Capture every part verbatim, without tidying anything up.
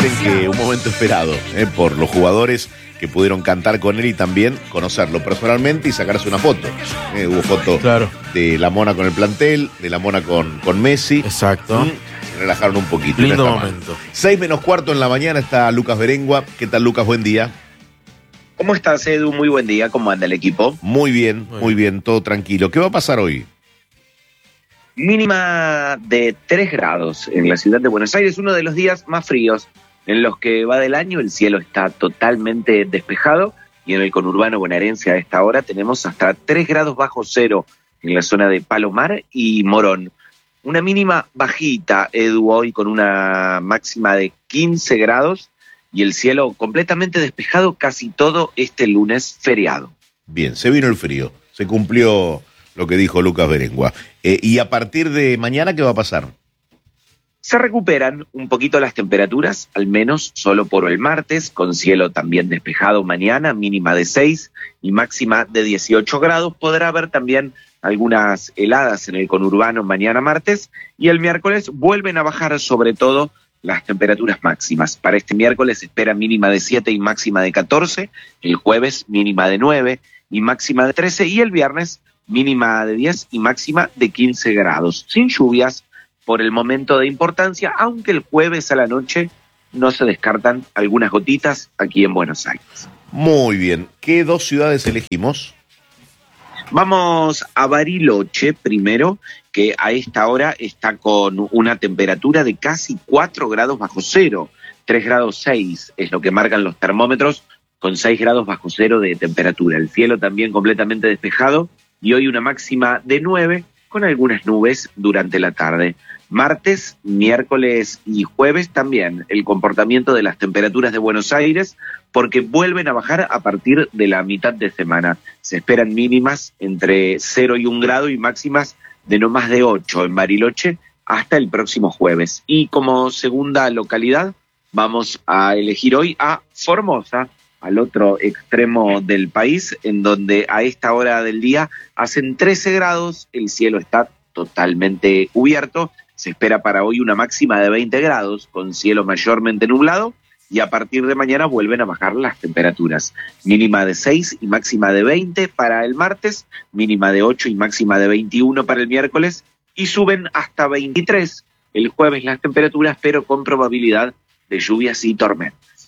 dicen que un momento esperado eh, por los jugadores que pudieron cantar con él y también conocerlo personalmente y sacarse una foto. Eh, hubo foto claro. de la Mona con el plantel, de la Mona con, con Messi. Exacto. Mm, relajaron un poquito. Lindo no momento. Seis menos cuarto en la mañana está Lucas Berengua. ¿Qué tal, Lucas? Buen día. ¿Cómo estás, Edu? Muy buen día. ¿Cómo anda el equipo? Muy bien, Muy muy bien, todo tranquilo. ¿Qué va a pasar hoy? Mínima de tres grados en la ciudad de Buenos Aires, uno de los días más fríos en los que va del año. El cielo está totalmente despejado y en el conurbano bonaerense a esta hora tenemos hasta tres grados bajo cero en la zona de Palomar y Morón. Una mínima bajita, Edu, hoy con una máxima de quince grados y el cielo completamente despejado casi todo este lunes feriado. Bien, se vino el frío, se cumplió lo que dijo Lucas Berengua. Eh, y a partir de mañana, ¿qué va a pasar? Se recuperan un poquito las temperaturas, al menos solo por el martes, con cielo también despejado mañana, mínima de seis y máxima de dieciocho grados. Podrá haber también algunas heladas en el conurbano mañana martes, y el miércoles vuelven a bajar sobre todo las temperaturas máximas. Para este miércoles se espera mínima de siete y máxima de catorce, el jueves mínima de nueve y máxima de trece, y el viernes mínima de diez y máxima de quince grados. Sin lluvias por el momento de importancia, aunque el jueves a la noche no se descartan algunas gotitas aquí en Buenos Aires. Muy bien. ¿Qué dos ciudades elegimos? Vamos a Bariloche primero, que a esta hora está con una temperatura de casi cuatro grados bajo cero. tres grados seis es lo que marcan los termómetros, con seis grados bajo cero de temperatura. El cielo también completamente despejado y hoy una máxima de nueve con algunas nubes durante la tarde. Martes, miércoles y jueves también el comportamiento de las temperaturas de Buenos Aires, porque vuelven a bajar a partir de la mitad de semana. Se esperan mínimas entre cero y un grado y máximas de no más de ocho en Bariloche hasta el próximo jueves. Y como segunda localidad vamos a elegir hoy a Formosa, al otro extremo del país, en donde a esta hora del día hacen trece grados, el cielo está totalmente cubierto. Se espera para hoy una máxima de veinte grados, con cielo mayormente nublado, y a partir de mañana vuelven a bajar las temperaturas. Mínima de seis y máxima de veinte para el martes, mínima de ocho y máxima de veintiuno para el miércoles, y suben hasta veintitrés el jueves las temperaturas, pero con probabilidad de lluvias y tormentas.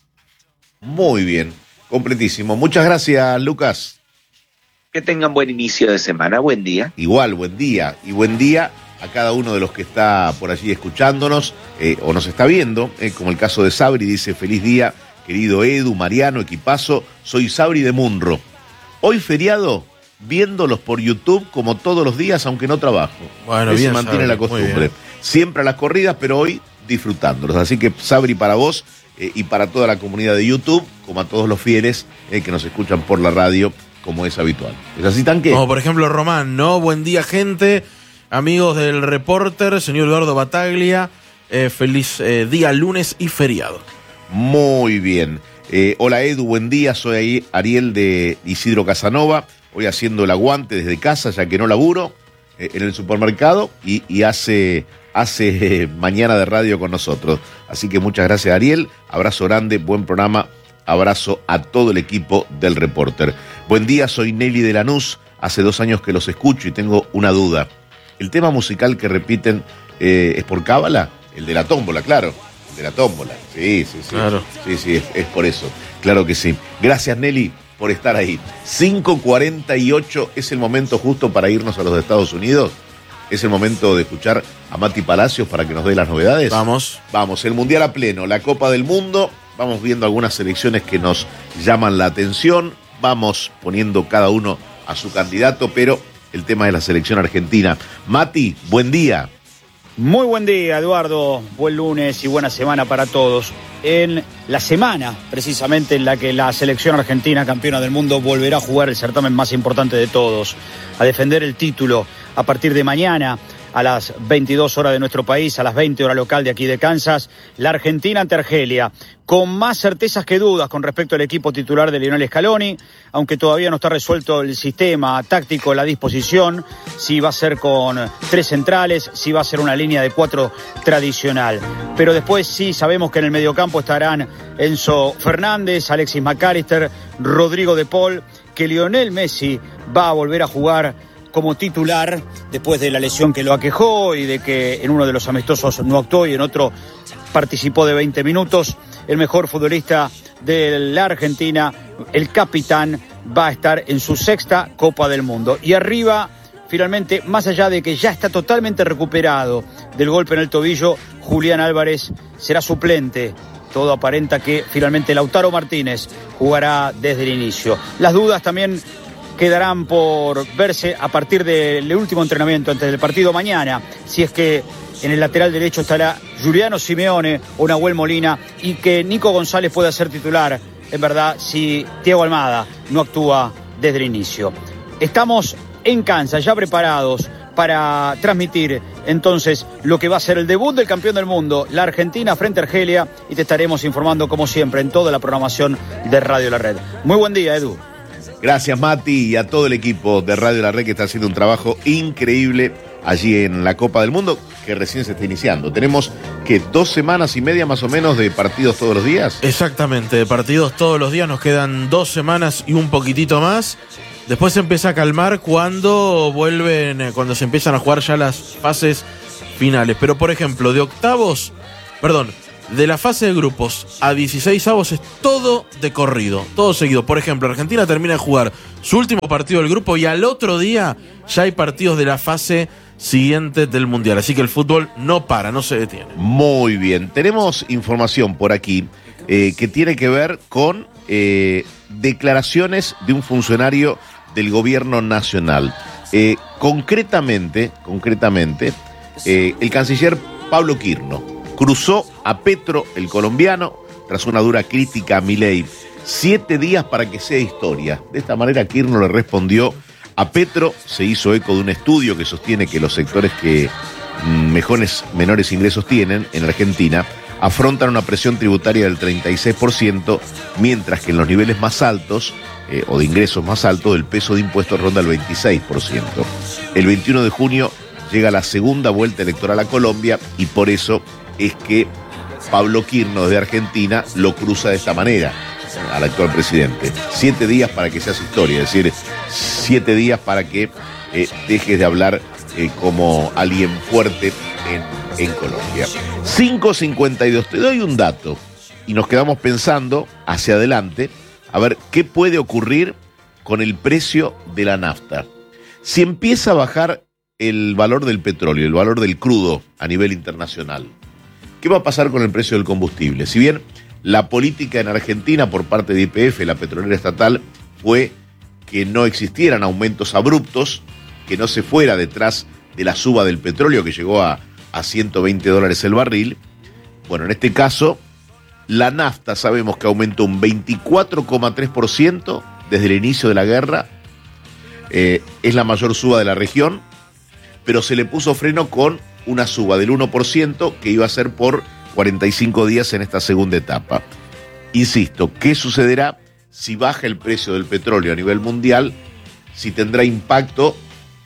Muy bien, completísimo. Muchas gracias, Lucas. Que tengan buen inicio de semana, buen día. Igual, buen día. Y buen día a cada uno de los que está por allí escuchándonos eh, o nos está viendo, eh, como el caso de Sabri, dice: feliz día, querido Edu, Mariano, equipazo, soy Sabri de Munro. Hoy feriado, viéndolos por YouTube como todos los días, aunque no trabajo. Bueno, Ese bien, mantiene Sabri, la costumbre. Siempre a las corridas, pero hoy disfrutándolos. Así que, Sabri, para vos eh, y para toda la comunidad de YouTube, como a todos los fieles eh, que nos escuchan por la radio, como es habitual. ¿Es así, Tanque? Como por ejemplo Román, ¿no? Buen día, gente. Amigos del Reporter, señor Eduardo Bataglia, eh, feliz eh, día lunes y feriado. Muy bien. Eh, hola Edu, buen día, soy ahí Ariel de Isidro Casanova, hoy haciendo el aguante desde casa, ya que no laburo eh, en el supermercado y, y hace, hace eh, mañana de radio con nosotros. Así que muchas gracias, Ariel, abrazo grande, buen programa, abrazo a todo el equipo del Reporter. Buen día, soy Nelly de Lanús, hace dos años que los escucho y tengo una duda. El tema musical que repiten eh, es por cábala, el de la tómbola, claro, el de la tómbola, sí, sí, sí, claro. sí, sí, es, es por eso, claro que sí. Gracias, Nelly, por estar ahí. cinco cuarenta y ocho es el momento justo para irnos a los Estados Unidos, es el momento de escuchar a Mati Palacios para que nos dé las novedades. Vamos. Vamos, el Mundial a pleno, la Copa del Mundo, vamos viendo algunas selecciones que nos llaman la atención, vamos poniendo cada uno a su candidato, pero el tema de la selección argentina. Mati, buen día. Muy buen día, Eduardo. Buen lunes y buena semana para todos. En la semana, precisamente, en la que la selección argentina, campeona del mundo, volverá a jugar el certamen más importante de todos, a defender el título a partir de mañana a las veintidós horas de nuestro país, a las veinte horas local de aquí de Kansas, la Argentina ante Argelia, con más certezas que dudas con respecto al equipo titular de Lionel Scaloni, aunque todavía no está resuelto el sistema táctico, la disposición, si va a ser con tres centrales, si va a ser una línea de cuatro tradicional. Pero después sí sabemos que en el mediocampo estarán Enzo Fernández, Alexis McAllister, Rodrigo de Paul, que Lionel Messi va a volver a jugar como titular después de la lesión que lo aquejó y de que en uno de los amistosos no actuó y en otro participó de veinte minutos. El mejor futbolista de la Argentina, el capitán, va a estar en su sexta Copa del Mundo. Y arriba, finalmente, más allá de que ya está totalmente recuperado del golpe en el tobillo, Julián Álvarez será suplente. Todo aparenta que finalmente Lautaro Martínez jugará desde el inicio. Las dudas también quedarán por verse a partir del último entrenamiento antes del partido mañana, si es que en el lateral derecho estará Giuliano Simeone o Nahuel Molina y que Nico González pueda ser titular, en verdad, si Thiago Almada no actúa desde el inicio. Estamos en Kansas, ya preparados para transmitir entonces lo que va a ser el debut del campeón del mundo, la Argentina frente a Argelia, y te estaremos informando como siempre en toda la programación de Radio La Red. Muy buen día, Edu. Gracias, Mati, y a todo el equipo de Radio La Red que está haciendo un trabajo increíble allí en la Copa del Mundo, que recién se está iniciando. Tenemos, ¿qué? ¿Dos semanas y media más o menos de partidos todos los días? Exactamente, de partidos todos los días. Nos quedan dos semanas y un poquitito más. Después se empieza a calmar cuando vuelven, cuando se empiezan a jugar ya las fases finales. Pero, por ejemplo, de octavos, perdón, de la fase de grupos a dieciséis avos es todo de corrido, todo seguido. Por ejemplo, Argentina termina de jugar su último partido del grupo y al otro día ya hay partidos de la fase siguiente del Mundial. Así que el fútbol no para, no se detiene. Muy bien. Tenemos información por aquí eh, que tiene que ver con eh, declaraciones de un funcionario del gobierno nacional. Eh, concretamente, concretamente, eh, el canciller Pablo Quirno cruzó a Petro, el colombiano, tras una dura crítica a Milei. Siete días para que sea historia. De esta manera Quirno le respondió a Petro. Se hizo eco de un estudio que sostiene que los sectores que mejores, menores ingresos tienen en Argentina afrontan una presión tributaria del treinta y seis por ciento, mientras que en los niveles más altos, eh, o de ingresos más altos, el peso de impuestos ronda el veintiséis por ciento. El veintiuno de junio llega la segunda vuelta electoral a Colombia y por eso es que Pablo Quirno de Argentina lo cruza de esta manera al actual presidente. Siete días para que seas historia, es decir, siete días para que eh, dejes de hablar eh, como alguien fuerte en, en Colombia. cinco cincuenta y dos, te doy un dato y nos quedamos pensando hacia adelante a ver qué puede ocurrir con el precio de la nafta. Si empieza a bajar el valor del petróleo, el valor del crudo a nivel internacional, ¿qué va a pasar con el precio del combustible? Si bien la política en Argentina por parte de Y P F, la petrolera estatal, fue que no existieran aumentos abruptos, que no se fuera detrás de la suba del petróleo que llegó a, a ciento veinte dólares el barril. Bueno, en este caso, la nafta sabemos que aumentó un veinticuatro coma tres por ciento desde el inicio de la guerra. Eh, es la mayor suba de la región, pero se le puso freno con una suba del uno por ciento que iba a ser por cuarenta y cinco días en esta segunda etapa. Insisto, ¿qué sucederá si baja el precio del petróleo a nivel mundial? Si tendrá impacto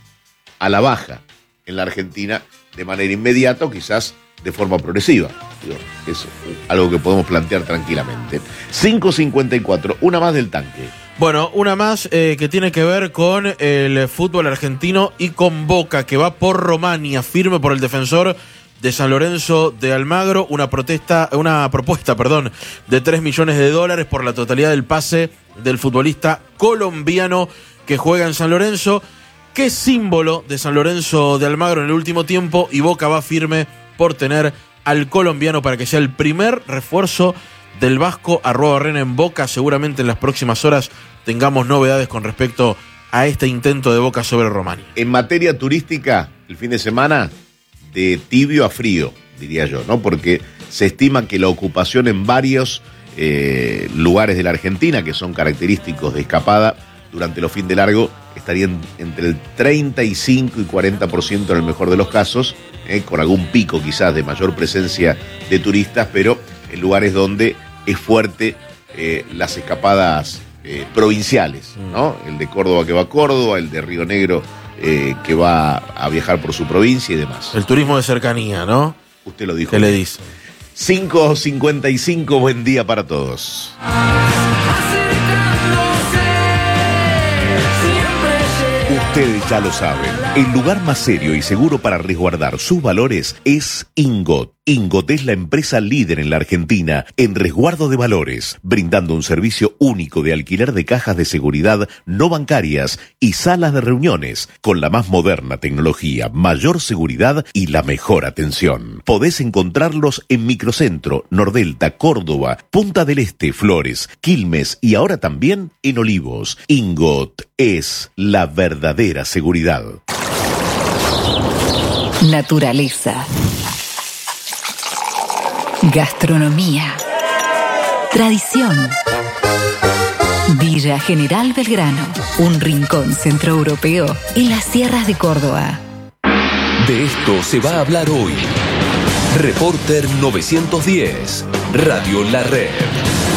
a la baja en la Argentina de manera inmediata o quizás de forma progresiva. Digo, es algo que podemos plantear tranquilamente. cinco cincuenta y cuatro, una más del tanque. Bueno, una más eh, que tiene que ver con el fútbol argentino y con Boca, que va por Romania, firme por el defensor de San Lorenzo de Almagro, una protesta, una propuesta, perdón, de tres millones de dólares por la totalidad del pase del futbolista colombiano que juega en San Lorenzo. Qué símbolo de San Lorenzo de Almagro en el último tiempo, y Boca va firme por tener al colombiano para que sea el primer refuerzo del Vasco Arruabarrena en Boca. Seguramente en las próximas horas tengamos novedades con respecto a este intento de Boca sobre Romania. En materia turística, el fin de semana de tibio a frío, diría yo, ¿no? Porque se estima que la ocupación en varios eh, lugares de la Argentina, que son característicos de escapada durante los fines de largo, estarían entre el treinta y cinco y cuarenta por ciento en el mejor de los casos, eh, con algún pico quizás de mayor presencia de turistas, pero en lugares donde es fuerte eh, las escapadas eh, provinciales, ¿no? El de Córdoba que va a Córdoba, el de Río Negro eh, que va a viajar por su provincia y demás. El turismo de cercanía, ¿no? Usted lo dijo. ¿Qué le dice? cinco cincuenta y cinco, buen día para todos. Ustedes ya lo saben, el lugar más serio y seguro para resguardar sus valores es Ingot. Ingot es la empresa líder en la Argentina en resguardo de valores, brindando un servicio único de alquiler de cajas de seguridad no bancarias y salas de reuniones, con la más moderna tecnología, mayor seguridad y la mejor atención. Podés encontrarlos en Microcentro, Nordelta, Córdoba, Punta del Este, Flores, Quilmes y ahora también en Olivos. Ingot es la verdadera seguridad. Naturaleza. Gastronomía. Tradición. Villa General Belgrano, un rincón centroeuropeo en las sierras de Córdoba. De esto se va a hablar hoy. Reporter novecientos diez, Radio La Red.